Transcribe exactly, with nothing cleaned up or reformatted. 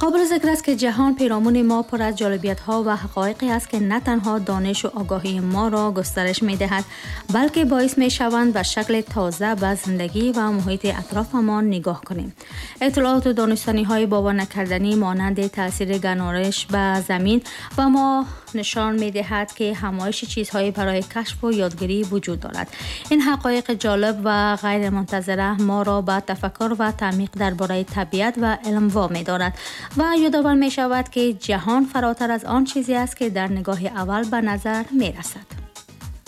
قابل ذکر است که جهان پیرامون ما پر از جالبیت‌ها و حقایقی است که نه تنها دانش و آگاهی ما را گسترش می‌دهد، بلکه باعث می‌شوند به شکل تازه به زندگی و محیط اطرافمان نگاه کنیم. اطلاعات و دانستنی‌های باور نکردنی مانند تاثیر گزارش به زمین و ما نشان می‌دهد که همایش چیزهایی برای کشف و یادگیری وجود دارد. این حقایق جالب و غیر منتظره ما را به تفکر و تعمیق درباره طبیعت و علم وامی‌دارد و یادآور می شود که جهان فراتر از آن چیزی است که در نگاه اول به نظر می رسد.